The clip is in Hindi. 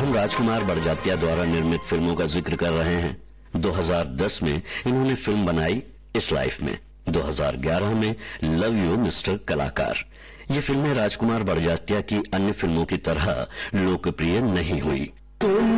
हम राजकुमार बड़जात्या द्वारा निर्मित फिल्मों का जिक्र कर रहे हैं। 2010 में इन्होंने फिल्म बनाई इस लाइफ में, 2011 में लव यू मिस्टर कलाकार। ये फिल्में राजकुमार बड़जात्या की अन्य फिल्मों की तरह लोकप्रिय नहीं हुई।